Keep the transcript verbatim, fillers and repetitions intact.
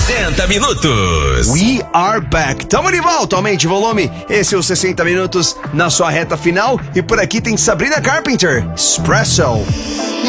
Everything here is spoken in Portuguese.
sessenta minutos. We are back. Tamo de volta, aumente o volume. Esse é o sessenta minutos na sua reta final. E por aqui tem Sabrina Carpenter, Espresso.